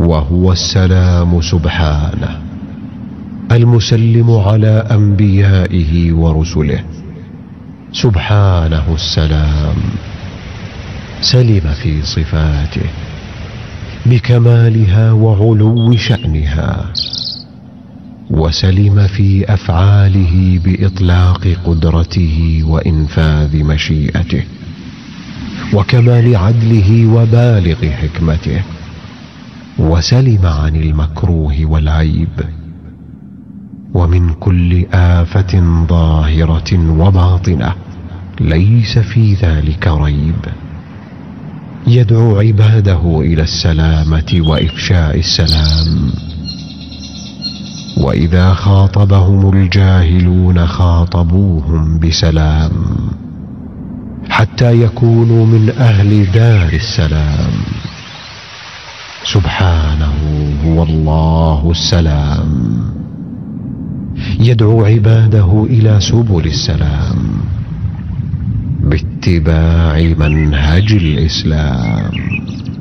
وهو السلام سبحانه، المسلم على أنبيائه ورسله. سبحانه السلام، سلم في صفاته بكمالها وعلو شأنها، وسلم في أفعاله بإطلاق قدرته وإنفاذ مشيئته وكمال عدله وبالغ حكمته، وسلم عن المكروه والعيب ومن كل آفة ظاهرة وباطنة، ليس في ذلك ريب. يدعو عباده إلى السلامة وإفشاء السلام، وإذا خاطبهم الجاهلون خاطبوهم بسلام، حتى يكونوا من أهل دار السلام. سبحانه هو الله السلام، يدعو عباده إلى سبل السلام باتباع منهج الإسلام.